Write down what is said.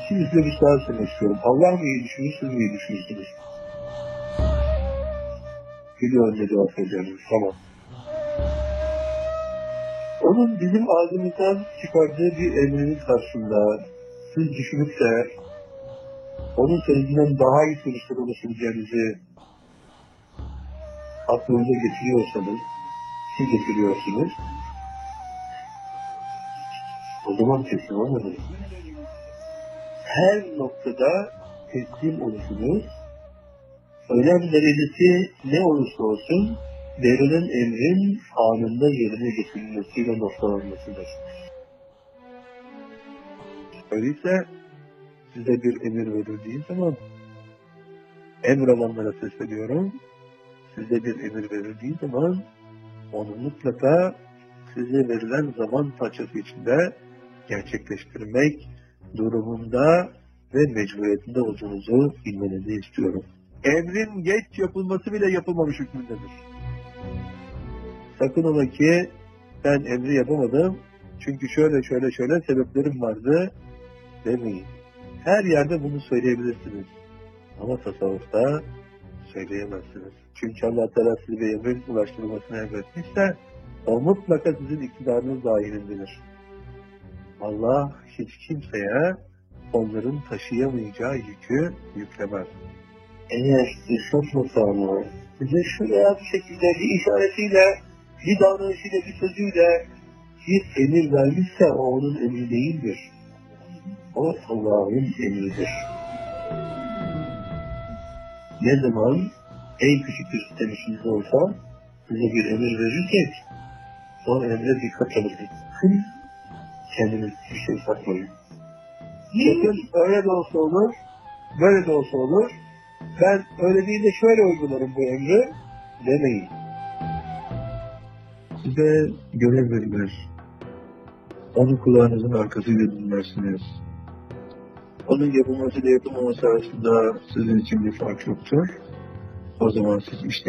Şimdi size bir soru sormak istiyorum. Allah mı iyi düşünür, siz mi iyi düşünürsünüz? Biliyorum ne cevap vereceğiniz. Tamam. Onun bizim ağzımızdan çıkardığı bir emrinin karşısında siz düşünüp de onun sözünden daha iyi sonuçlar ulaşabileceğinizi aklınıza getiriyorsanız, siz getiriyorsunuz, o zaman teslim olmadınız. Her noktada teslim olursunuz. Önem derecesi ne olursa olsun, verilen emrin anında yerine getirilmesiyle noktalanmasıdır. Öyleyse size bir emir verildiği zaman, emir alanlara sesleniyorum, size bir emir verildiği zaman, onu mutlaka size verilen zaman parçası içinde gerçekleştirmek durumunda ve mecburiyetinde olduğunuzu bilmenizi istiyorum. Emrin geç yapılması bile yapılmamış hükmündedir. Sakın ola ki ben emri yapamadım çünkü şöyle sebeplerim vardı demeyin. Her yerde bunu söyleyebilirsiniz. Ama tasavvufta söyleyemezsiniz. Çünkü Allah Teala size bir emrin ulaştırılmasını emretmişse o mutlaka sizin iktidarınız dahilindedir. Allah hiç kimseye onların taşıyamayacağı yükü yüklemez. Eğer İslam Sultanı size şuraya bir şekilde bir işaretiyle, bir davranışıyla, bir sözüyle bir emir vermişse o onun emri değildir. O Allah'ın emridir. Ne zaman en küçük bir istemişiniz olsa size bir emir verirsek o emre dikkat alın. Kendiniz bir şey sakmayın. Bakın öyle de olsa olur, böyle de olsa olur. Ben öyle değil de şöyle uygularım bu emri demeyin. Size görev verilir. Onu kulağınızın arkasıyla dinlersiniz. Onun yapılması ile yapılmaması arasında sizin için bir fark yoktur. O zaman siz işte